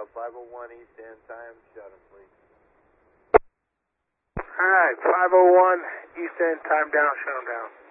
501 East End time, shut him, please. Alright, 501 East End time down, shut him down.